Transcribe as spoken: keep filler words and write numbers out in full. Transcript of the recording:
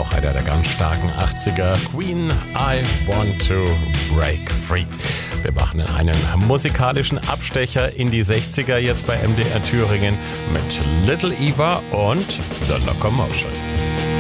auch einer der ganz starken achtziger. Queen, I Want to Break Free. Wir machen einen musikalischen Abstecher in die sechziger jetzt bei M D R Thüringen mit Little Eva und The Locomotion.